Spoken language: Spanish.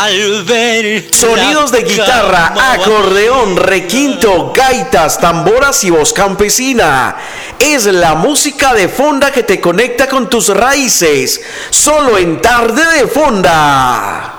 al ver Sonidos de guitarra, acordeón, requinto, gaitas, tamboras y voz campesina. Es la música de Fonda que te conecta con tus raíces. Solo en Tarde de Fonda.